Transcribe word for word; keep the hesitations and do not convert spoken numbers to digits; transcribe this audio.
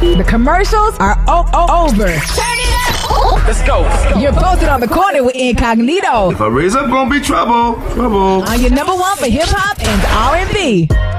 The commercials are o- o- over. Turn it up. Let's go. Let's go. You're posted on the corner with Incognito If I raise up, gonna be trouble. Trouble. on your number one for hip hop and R and B.